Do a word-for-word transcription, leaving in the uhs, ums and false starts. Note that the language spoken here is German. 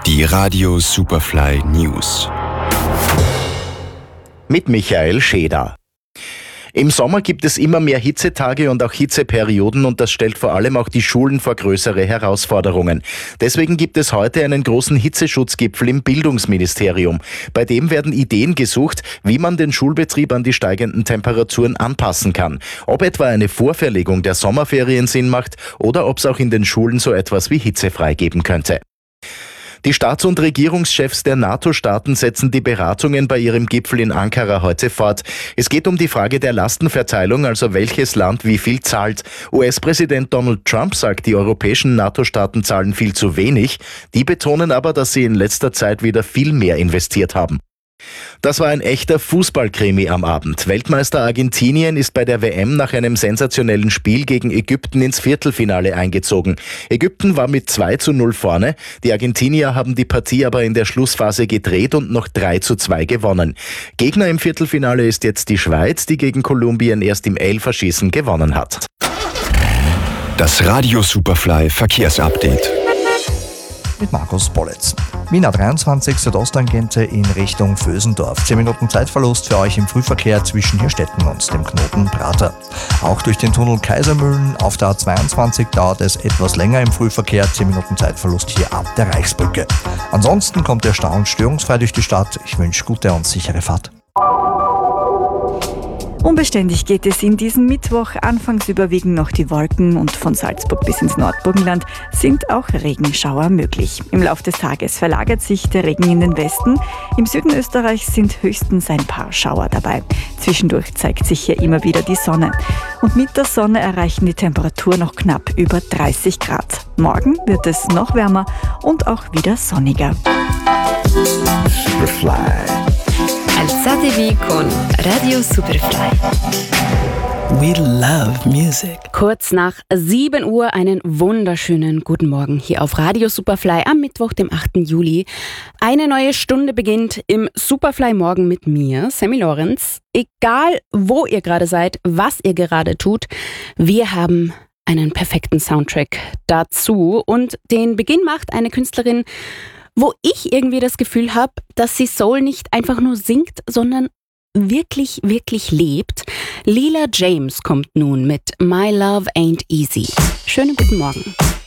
Die Radio Superfly News. Mit Michael Scheder. Im Sommer gibt es immer mehr Hitzetage und auch Hitzeperioden und das stellt vor allem auch die Schulen vor größere Herausforderungen. Deswegen gibt es heute einen großen Hitzeschutzgipfel im Bildungsministerium. Bei dem werden Ideen gesucht, wie man den Schulbetrieb an die steigenden Temperaturen anpassen kann. Ob etwa eine Vorverlegung der Sommerferien Sinn macht oder ob es auch in den Schulen so etwas wie hitzefrei geben könnte. Die Staats- und Regierungschefs der NATO-Staaten setzen die Beratungen bei ihrem Gipfel in Ankara heute fort. Es geht um die Frage der Lastenverteilung, also welches Land wie viel zahlt. U S-Präsident Donald Trump sagt, die europäischen NATO-Staaten zahlen viel zu wenig. Die betonen aber, dass sie in letzter Zeit wieder viel mehr investiert haben. Das war ein echter Fußballkrimi am Abend. Weltmeister Argentinien ist bei der W M nach einem sensationellen Spiel gegen Ägypten ins Viertelfinale eingezogen. Ägypten war mit zwei zu null vorne. Die Argentinier haben die Partie aber in der Schlussphase gedreht und noch drei zu zwei gewonnen. Gegner im Viertelfinale ist jetzt die Schweiz, die gegen Kolumbien erst im Elferschießen gewonnen hat. Das Radio Superfly Verkehrsupdate. Mit Markus Bollitz. Wien A dreiundzwanzig Südosttangente in Richtung Vösendorf. zehn Minuten Zeitverlust für euch im Frühverkehr zwischen Hirstetten und dem Knoten Prater. Auch durch den Tunnel Kaisermühlen auf der A zweiundzwanzig dauert es etwas länger im Frühverkehr. zehn Minuten Zeitverlust hier ab der Reichsbrücke. Ansonsten kommt der Stau störungsfrei durch die Stadt. Ich wünsche gute und sichere Fahrt. Unbeständig geht es in diesem Mittwoch. Anfangs überwiegen noch die Wolken und von Salzburg bis ins Nordburgenland sind auch Regenschauer möglich. Im Laufe des Tages verlagert sich der Regen in den Westen. Im Süden Österreichs sind höchstens ein paar Schauer dabei. Zwischendurch zeigt sich hier immer wieder die Sonne. Und mit der Sonne erreichen die Temperaturen noch knapp über dreißig Grad. Morgen wird es noch wärmer und auch wieder sonniger. Superfly. Alzatevi con Radio Superfly. We love music. Kurz nach sieben Uhr einen wunderschönen guten Morgen hier auf Radio Superfly am Mittwoch, dem achten Juli. Eine neue Stunde beginnt im Superfly Morgen mit mir, Sammy Lorenz. Egal, wo ihr gerade seid, was ihr gerade tut, wir haben einen perfekten Soundtrack dazu. Und den Beginn macht eine Künstlerin, wo ich irgendwie das Gefühl habe, dass sie Soul nicht einfach nur singt, sondern wirklich, wirklich lebt. Leela James kommt nun mit My Love Ain't Easy. Schönen guten Morgen.